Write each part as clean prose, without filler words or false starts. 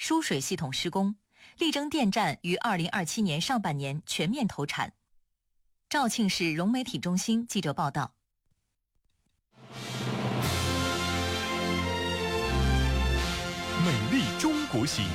输水系统施工，力争电站于2027年上半年全面投产。肇庆市融媒体中心记者报道。 美丽中国行。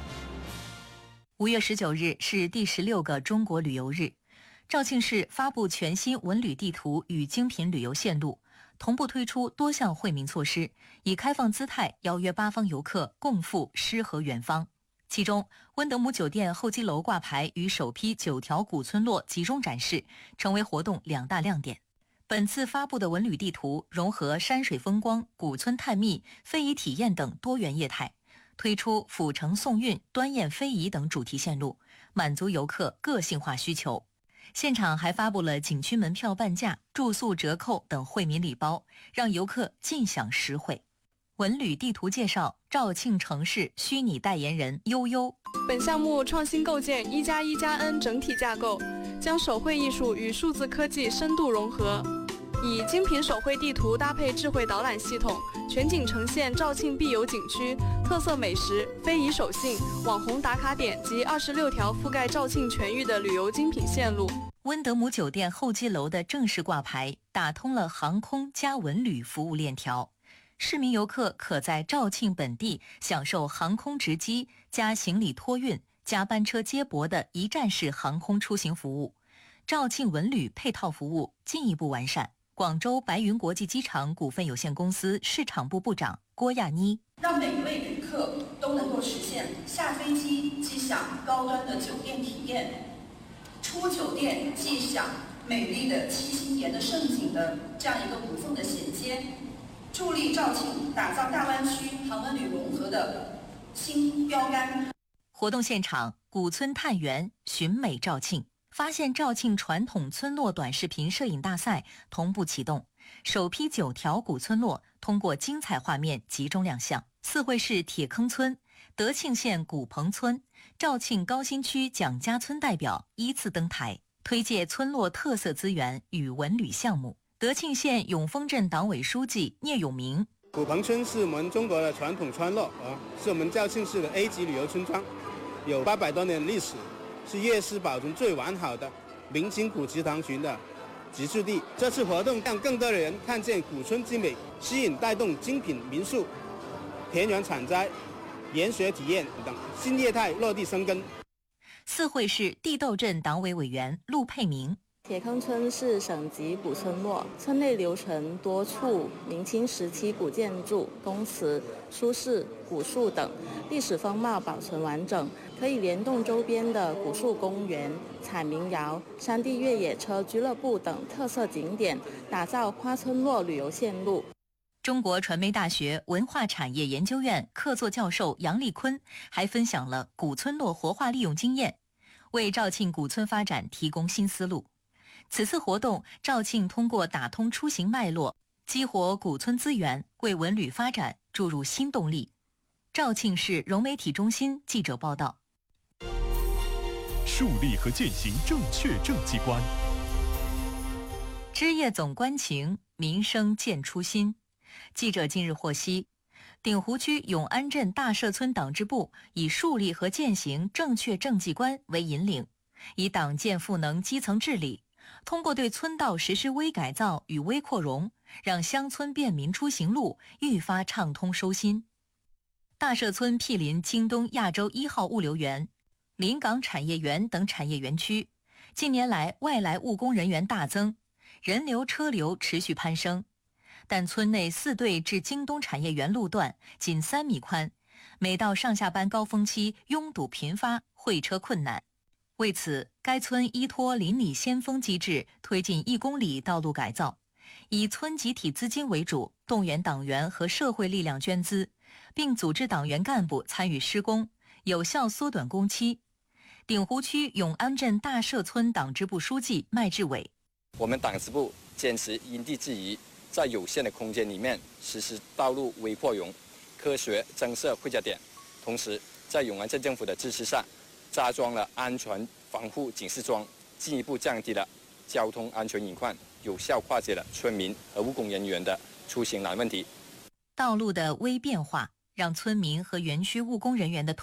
5月19日是第16个中国旅游日，肇庆市发布全新文旅地图与精品旅游线路，同步推出多项惠民措施，以开放姿态邀约八方游客共赴诗和远方。其中，温德姆酒店候机楼挂牌与首批9条古村落集中展示，成为活动2大亮点。本次发布的文旅地图融合山水风光、古村探秘、非遗体验等多元业态，推出府城送运、端砚非遗等主题线路，满足游客个性化需求。现场还发布了景区门票半价、住宿折扣等惠民礼包，让游客尽享实惠。文旅地图介绍，肇庆城市虚拟代言人悠悠。 本项目创新构建1+1+N 整体架构，将手绘艺术与数字科技深度融合，以精品手绘地图搭配智慧导览系统，全景呈现肇庆必游景区、特色美食、非遗手信、网红打卡点及26条覆盖肇庆全域的旅游精品线路。 温德姆酒店候机楼的正式挂牌，打通了航空加文旅服务链条。市民游客可在肇庆本地享受航空直机加行李托运加班车接驳的一站式航空出行服务。肇庆文旅配套服务进一步完善。广州白云国际机场股份有限公司市场部部长郭亚妮， 让每一位旅客都能够实现下飞机即享高端的酒店体验，出酒店即享美丽的七星岩的盛景的这样一个无缝的衔接，助力肇庆打造大湾区航文旅融合的新标杆。 活动现场，古村探源，寻美肇庆，发现肇庆传统村落短视频摄影大赛同步启动，首批9条古村落通过精彩画面集中亮相。四会市铁坑村、德庆县古棚村、肇庆高新区蒋家村代表依次登台，推介村落特色资源与文旅项目。德庆县永丰镇党委书记聂永明， 古棚村是我们中国的传统村落是我们肇庆市的 A 级旅游村庄，有800多年的历史，是粤市保存最完好的明清古祠堂群的居住地。这次活动让更多的人看见古村之美，吸引带动精品民宿、田园采摘、研学体验等新业态落地生根。 四会市地斗镇党委委员陆佩明， 铁坑村是省级古村落，村内留存多处明清时期古建筑、宫祠、书室、古树等，历史风貌保存完整，可以联动周边的古树公园、采民谣、山地越野车俱乐部等特色景点，打造花村落旅游线路。 中国传媒大学文化产业研究院客座教授杨立坤还分享了古村落活化利用经验，为肇庆古村发展提供新思路。此次活动，肇庆通过打通出行脉络，激活古村资源，为文旅发展注入新动力。肇庆市融媒体中心记者报道。 树立和践行正确政绩观。 枝叶总关情，民生见初心。记者近日获悉，鼎湖区永安镇大社村党支部以树立和践行正确政绩观为引领，以党建赋能基层治理，通过对村道实施微改造与微扩容，让乡村便民出行路愈发畅通收心。大社村毗邻京东亚洲1号物流园、临港产业园等产业园区，近年来外来务工人员大增，人流车流持续攀升。但村内4对至京东产业园路段仅3米宽，每到上下班高峰期拥堵频发，会车困难。为此，该村依托邻里先锋机制，推进1公里道路改造，以村集体资金为主，动员党员和社会力量捐资，并组织党员干部参与施工，有效缩短工期。鼎湖区永安镇大社村党支部书记麦志伟， 我们党支部坚持因地制宜，在有限的空间里面实施道路微扩容、科学增设汇价点，同时在永安镇政府的支持下，加装了安全防护警示桩，进一步降低了交通安全隐患，有效化解了村民和务工人员的出行难问题。 道路的微变化，让村民和园区务工人员的